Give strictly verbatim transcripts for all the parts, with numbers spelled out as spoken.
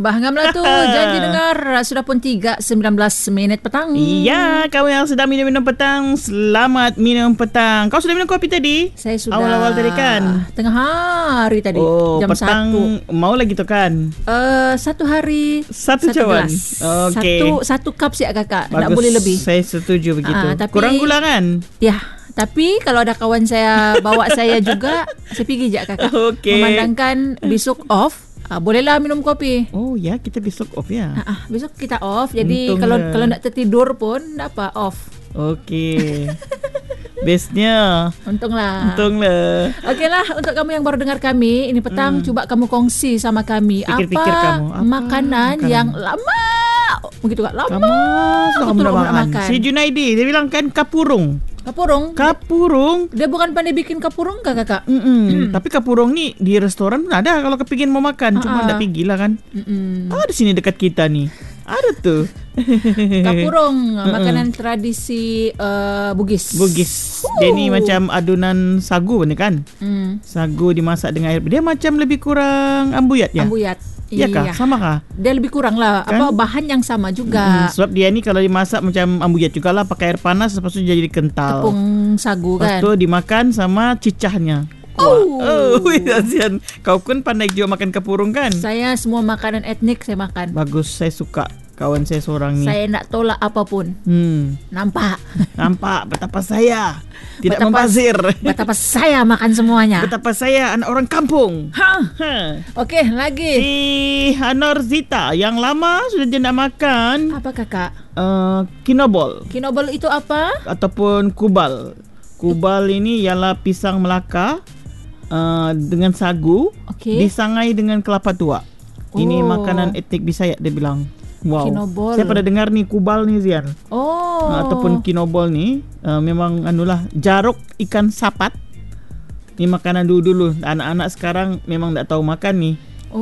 Bahangam lah tu. Janji dengar. Sudah pun tiga sembilan belas minit petang. Iya, kau yang sedang minum-minum petang, selamat minum petang. Kau sudah minum kopi tadi? Saya sudah. Awal-awal tadi kan? Tengah hari tadi. Oh, jam petang satu. Mau lagi tu kan? Uh, satu hari Satu, satu cawan. gelas. Okey. Satu satu cup siap kakak. Bagus, tak boleh lebih. Saya setuju begitu. Ah, tapi- Kurang gula kan? Ya. Tapi kalau ada kawan saya bawa saya juga, saya pergi je kakak. Okey. Memandangkan besok off. Ah, bolehlah minum kopi. Oh ya, kita besok off ya. Ah, ah, besok kita off. Jadi Untunglah. kalau kalau nak tertidur pun tak apa, off. Okey. Bestnya. Untunglah. Untunglah. Okeylah, untuk kamu yang baru dengar kami ini petang, hmm. cuba kamu kongsi sama kami Pikir-pikir apa, kamu, apa makanan, makanan? yang lama begitu kan? Lama. Kamu suka betul kamu nak nak makan. makan. Si Junaidi dia bilang kan kapurung. Kapurung. Kapurung. Dia bukan pandai bikin kapurung kah kakak? Mm-mm. Tapi kapurung ni di restoran pun ada kalau kepingin mau makan. Cuma Ah, ah. tak pergi lah kan. Mm-mm. Ada sini dekat kita ni. Ada tuh. Kapurung, makanan tradisi uh, Bugis. Bugis. Uh. Dia ni macam adunan sagu ni kan. Hmm. Sagu dimasak dengan air. Dia macam lebih kurang ambuyat ya? Ambuyat. Iya kah? Sama kah? Dia lebih kurang lah. Kan? Apa bahan yang sama Hmm, juga. sebab dia ni kalau dimasak macam ambuyat juga lah. Pakai air panas lepas tu jadi kental. Tepung sagu Lepas kan. tu dimakan sama cicahnya. Oh. Oh, Azian. Kau pun pandai juga makan kapurung kan? Saya semua makanan etnik saya makan. Bagus, saya suka kawan saya seorang ni. Saya nak tolak apapun. Hmm, Nampak. nampak betapa saya tidak Betapa- membazir. Betapa saya makan semuanya. Betapa saya anak orang kampung. Ha. Ha. Okey, lagi. Si Hanor Zita yang lama sudah dia nak makan Apa kakak? uh, kinobol Kinobol itu apa? ataupun kubal. Kubal ini ialah pisang Melaka uh, dengan sagu Okey. disangai dengan kelapa tua. Ini Oh. makanan etnik Bisaya dia bilang. Wow. Kinobol. Saya pada dengar ni kubal ni Zian. Oh. Uh, ataupun kinobol ni uh, memang anulah jaruk ikan sapat. Ni makanan dulu-dulu. Anak-anak sekarang memang tak tahu makan ni.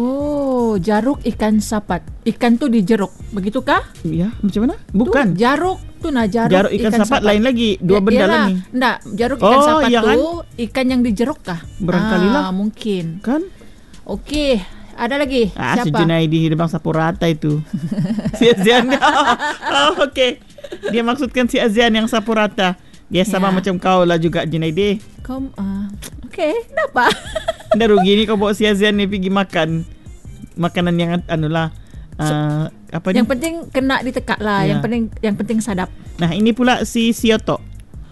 Oh, jaruk ikan sapat. Ikan tu dijeruk. Begitukah? Ya, macam mana? Bukan. Tu, jaruk tu nah jaruk, Jaruk ikan, sapat, lain lagi. Dua Ya, benda yalah. lagi. Enggak, jaruk ikan Oh, sapat iya tu kan? ikan yang dijeruk kah? Barangkalilah. Ah, mungkin. Kan? Okey, ada lagi. Ah, si Siapa? Junaidi dia bang sapu rata itu. Si Azian. Oh, okey. Dia maksudkan si Azian yang sapu rata. Dia sama Ya. macam kau lah juga Junaidi. Kau uh, okey, kenapa? Dah rugi ni kau bawa si Azian ni pergi makan makanan yang anulah uh, apa ni? Yang penting kena ditekak lah. Ya. Yang penting yang penting sadap. Nah, ini pula si Sioto.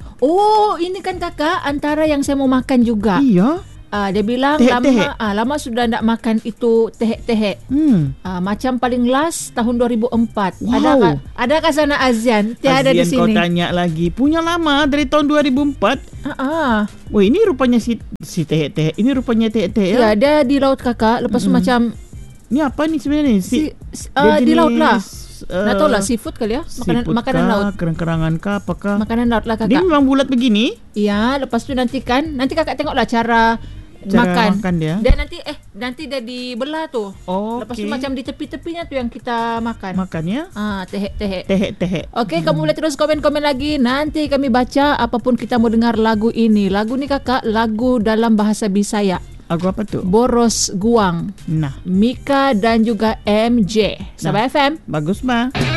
Oh, ini kan kakak antara yang saya mau makan juga. Iya. Uh, dia bilang Tehek-tehek. lama uh, lama sudah tak makan itu tehek-tehek. Hmm. Uh, macam paling last tahun dua ribu empat. Wow. Adakah adakah sana Azian? Tiada di Azian kau sini. tanya lagi. Punya lama dari tahun dua ribu empat. Ah, ah. Wah, ini rupanya si si tehek-tehek. Ini rupanya tehek-tehek ya. Ya, dia di laut kakak. Lepas tu Mm-mm. macam Ni apa ni sebenarnya ni? si, si, dia uh, di laut lah. uh, Nak tahu lah seafood kali ya. Makanan seafood makanan kah, laut. kerang-kerangan kah, apakah? Makanan laut lah Dia kakak. memang bulat begini. Ya, lepas tu nanti kan nanti kakak tengoklah cara, Cara makan. makan dia. Dan nanti eh nanti dia dibelah tu. Oh, Lepas tu macam di tepi-tepinya tu yang kita makan. makannya Ah, tehek-tehek. tehek-tehek. Okey, kamu boleh terus komen-komen lagi. Nanti kami baca apapun kita mau dengar lagu ini. Lagu ni kakak, lagu dalam bahasa Bisaya. Aku apa tu? Boros Guang. Nah, Mika dan juga M J. Sabah F M. bagus mah.